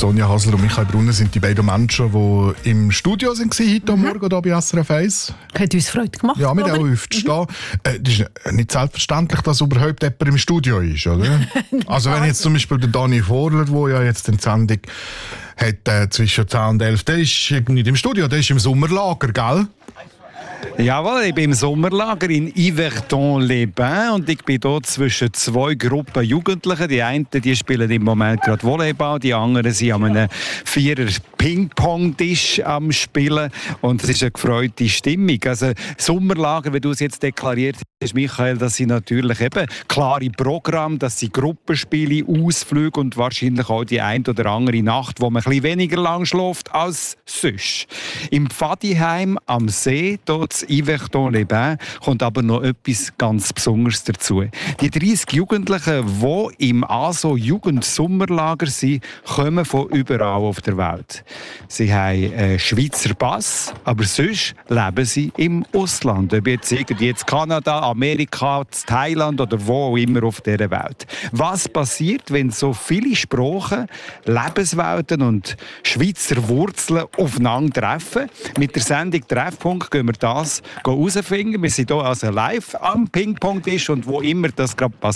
Sonja Hasler und Michael Brunner sind die beiden Menschen, die im Studio waren heute Morgen hier bei SRF 1. Hat uns Freude gemacht. Ja, wir haben auch aufgestehen. Das ist nicht selbstverständlich, dass überhaupt jemand im Studio ist, oder? Also wenn jetzt zum Beispiel der Dani Vorler, der ja jetzt in die Sendung hat, zwischen 10 und 11, der ist nicht im Studio, der ist im Sommerlager, gell? Jawohl, ich bin im Sommerlager in Yverton-les-Bains und ich bin hier zwischen zwei Gruppen Jugendlichen. Die einen die spielen im Moment gerade Volleyball, die anderen sind an einem 4er Ping-Pong-Tisch am Spielen und es ist eine gefreute Stimmung. Also Sommerlager, wie du es jetzt deklariert hast, Michael, das sind natürlich eben klare Programme, das sind Gruppenspiele, Ausflüge und wahrscheinlich auch die ein oder andere Nacht, wo man ein bisschen weniger lang schläft als sonst. Im Pfadiheim am See, dort in Yverton-les-Bains, kommt aber noch etwas ganz Besonderes dazu. Die 30 Jugendlichen, die im ASO-Jugend-Sommerlager sind, kommen von überall auf der Welt. Sie haben einen Schweizer Pass, aber sonst leben sie im Ausland. Ob jetzt irgendwie Kanada, Amerika, Thailand oder wo auch immer auf dieser Welt. Was passiert, wenn so viele Sprachen, Lebenswelten und Schweizer Wurzeln aufeinander treffen? Mit der Sendung Treffpunkt gehen wir das herausfinden. Wir sind hier also live am Ping-Pong-Tisch und wo immer das gerade passiert.